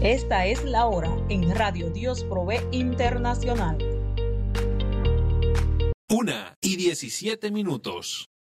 Esta es la hora en Radio Dios Provee Internacional. 1:17.